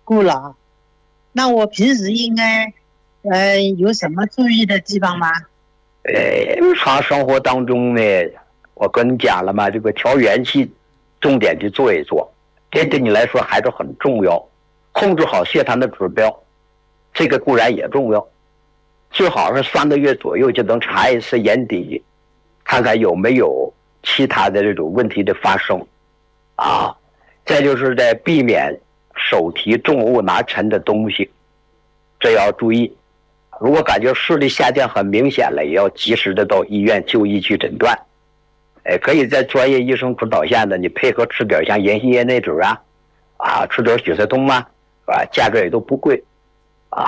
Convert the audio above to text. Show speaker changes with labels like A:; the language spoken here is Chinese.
A: 顾老，那我平时应该有什么注意的地方吗？
B: 日常生活当中呢，我跟你讲了嘛，这个调元气，重点去做一做，这对你来说还是很重要。控制好血糖的指标，这个固然也重要，最好是3个月左右就能查一次眼底，看看有没有其他的这种问题的发生啊。再就是在避免手提重物拿沉的东西，这要注意。如果感觉视力下降很明显了，也要及时的到医院就医去诊断。可以在专业医生指导下呢，你配合吃点像银杏叶内酯吃点血色通价格也都不贵，